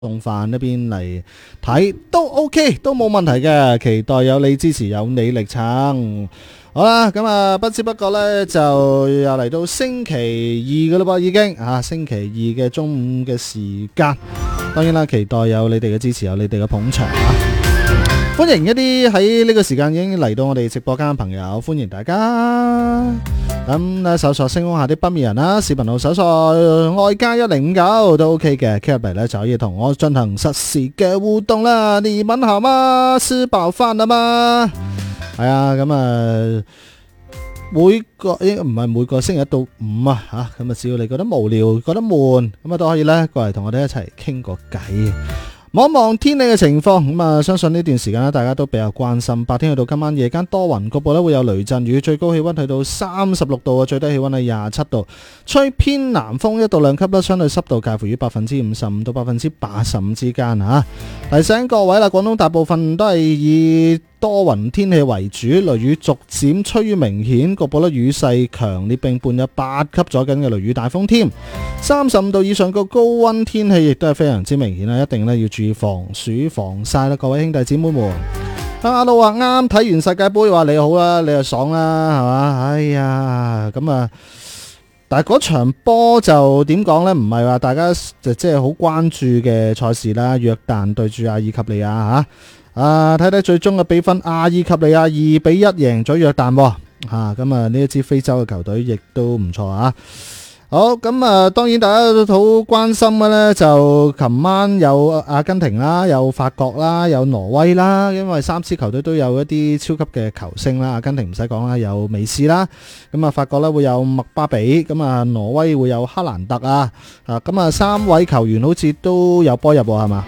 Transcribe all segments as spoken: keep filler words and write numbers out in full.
動飯呢邊嚟睇都 OK， 都冇問題嘅。期待有你支持，有你力撐。好啦，咁啊，不知不覺呢，就又嚟到星期二噶啦噃，已經啊，星期二嘅中午嘅時間。當然啦，期待有你哋嘅支持，有你哋嘅捧場啊！歡迎一啲喺呢個時間已經嚟到我哋直播間嘅朋友，歡迎大家。咁咧，搜索星空下啲不滅人啦，視頻號搜索愛加一零五九都 OK 嘅 ，K 入嚟咧就可以同我進行實時嘅互動啦。你們好嗎？吃飽飯啦嗎？係啊，咁啊，每個應該唔係每個星期一到五啊，吓咁啊，只要你覺得無聊、覺得悶，咁啊都可以咧過嚟同我哋一齊傾個偈。望一望天氣嘅情況，咁啊，相信呢段時間咧，大家都比較關心。白天去到今晚夜間多雲，局部咧會有雷陣雨，最高氣溫去到三十六度啊，最低氣溫係廿七度，吹偏南風一到兩級啦，相對濕度介乎於百分之五十五到百分之八十五之間吓。提醒各位啦，廣東大部分都係以多雲天氣為主，雷雨逐漸趨於明顯，局部咧雨勢強烈，並伴有八級左右嘅雷雨大風添。三十五度以上個高溫天氣亦都係非常之明顯啦，一定咧要注意防暑防曬啦，各位兄弟姊妹們。阿老話啱睇完世界盃，話你好啦，你就爽啦，係嘛？哎呀，咁啊，但係嗰場波就點講呢？唔係話大家就即係好關注嘅賽事啦，約旦對住阿爾及利亞吓。啊，睇睇最終嘅比分，阿爾及利亞二比一贏咗約旦，吓咁啊呢一支非洲嘅球隊亦都唔錯啊。好，咁啊，當然大家都好關心嘅呢，就琴晚有阿根廷啦，有法國啦，有挪威啦，因為三支球隊都有一啲超級嘅球星啦。阿根廷唔使講啦，有美斯啦，咁啊法國呢會有麥巴比，咁啊挪威會有哈蘭特啊，啊咁啊三位球員好似都有波入係嘛？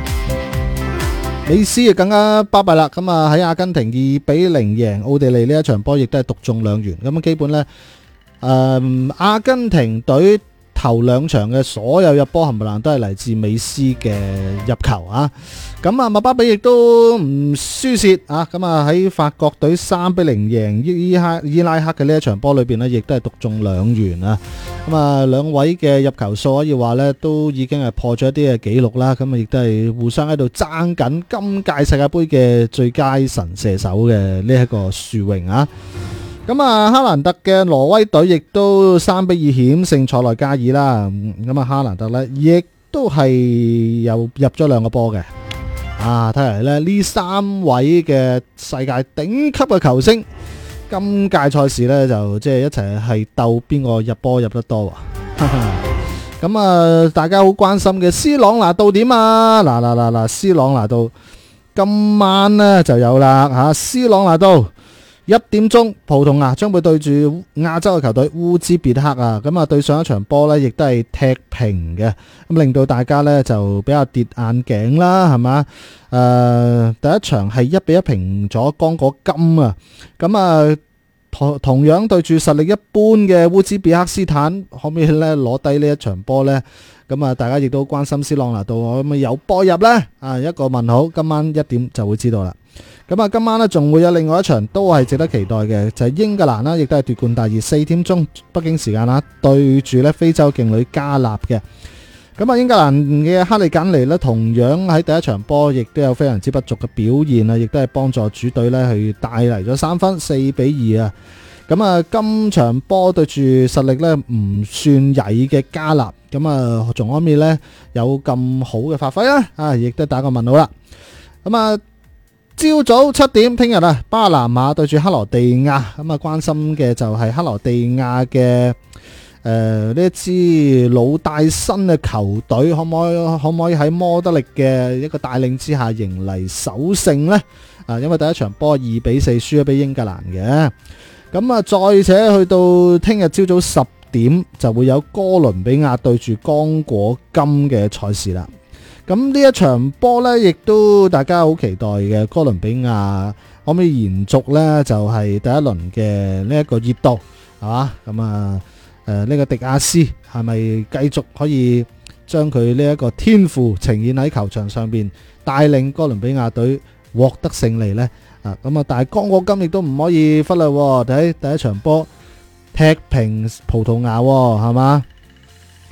美斯啊更加巴閉啦，咁啊喺阿根廷二比零贏奧地利呢一場波，亦都係獨中兩元，咁啊基本呢。誒、嗯，阿根廷隊頭兩場嘅所有入波冚唪唥都係嚟自美斯嘅入球啊！咁啊，麥巴比亦都唔輸蝕啊！咁啊喺法國隊三比零贏伊克伊拉克嘅呢一場波裏邊呢，亦都係獨中兩元啊！咁啊，兩位嘅入球數可以話呢，都已經係破咗一啲嘅紀錄啦！咁啊，亦都係互相喺度爭緊今屆世界盃嘅最佳神射手嘅呢一個殊榮啊！咁啊，哈蘭特嘅挪威隊亦都三比二險勝塞內加爾啦。咁啊，哈蘭特呢亦都係又入咗兩個波嘅。啊，睇嚟咧呢三位嘅世界頂級嘅球星，今屆賽事呢就即係一齊係鬥邊個入波入得多。咁啊，大家好關心嘅 C 朗拿度點啊？嗱嗱嗱嗱 ，C 朗拿度今晚呢就有啦吓 ，C 朗拿度。一點鐘，葡萄牙將會對住亞洲嘅球隊烏茲別克啊！咁啊，對上一場波呢，亦都係踢平嘅，咁令到大家呢就比較跌眼鏡啦，係嘛？誒、呃，第一場係一比一平咗剛果金啊！咁啊，同同樣對住實力一般嘅烏茲別克斯坦，可唔可以呢攞低呢一場波呢？咁啊，大家亦都關心 C 朗拿度可唔可以有波入呢？啊，一個問號，今晚一點就會知道啦。咁啊，今晚呢仲會有另外一場都係值得期待嘅，就係英格蘭啦，亦都係奪冠大熱，四點鐘北京時間啦，對住呢非洲勁旅加納嘅。咁啊，英格蘭嘅哈利簡尼呢，同樣喺第一場波亦都有非常之不俗嘅表現啊，亦都係幫助主隊呢去帶嚟咗三分，四比二啊。咁啊，今場波對住實力呢唔算曳嘅加納，咁啊仲可唔可以呢有咁好嘅發揮啦？啊，亦都打個問號啦。咁啊。朝早七點，聽日啊，巴拿馬對住克羅地亞，咁啊關心嘅就係克羅地亞嘅誒呢一支老帶新嘅球隊，可唔可以可唔可以喺摩德力嘅一個帶領之下迎嚟首勝呢？啊，因為第一場波二比四輸咗俾英格蘭嘅，咁啊再者去到聽日朝早十點就會有哥倫比亞對住剛果金嘅賽事啦。咁呢一場波呢，亦都大家好期待嘅。哥倫比亞可唔可以延續呢？就係、是、第一輪嘅呢一個熱度，係嘛？咁啊，誒、呃、呢、這個迪亞斯係咪繼續可以將佢呢一個天賦呈現喺球場上邊，帶領哥倫比亞隊獲得勝利呢？啊，咁啊，但係剛果金亦都唔可以忽略，睇第一場波踢平葡萄牙，係嘛？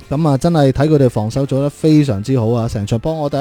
咁啊真係睇佢哋防守做得非常之好啊！成場波我第